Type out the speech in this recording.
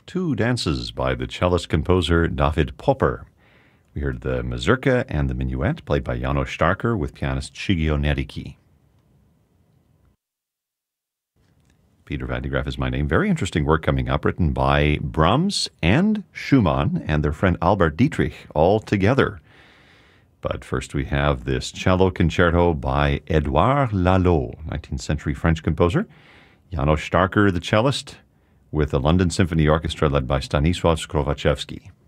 Two Dances by the cellist-composer David Popper. We heard the mazurka and the minuet played by János Starker with pianist Shigeo Neriki. Peter Van de Graaff is my name. Very interesting work coming up, written by Brahms and Schumann and their friend Albert Dietrich all together. But first we have this cello concerto by Édouard Lalo, 19th century French composer. János Starker, the cellist, with the London Symphony Orchestra led by Stanisław Skrowaczewski.